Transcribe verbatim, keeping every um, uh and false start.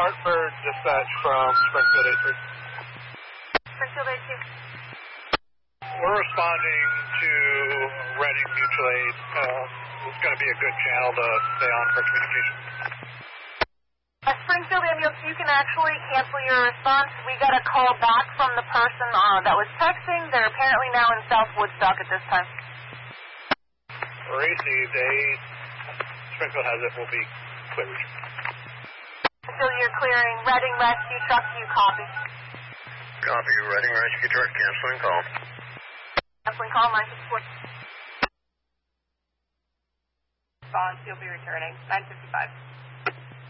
Hartford dispatch from Springfield A three. Springfield A two. We're responding to Reading Mutual Aid. Um, it's going to be a good channel to stay on for communication. Uh, Springfield Ambulance, you can actually cancel your response. We got a call back from the person uh, that was texting. They're apparently now in South Woodstock at this time. Received. A Springfield has it. Will be cleared. So you're clearing. Reading Rescue Truck, you copy. Copy. Reading Rescue Truck, canceling call. Canceling call, nine fifty-four. Response, you'll be returning, nine fifty-five.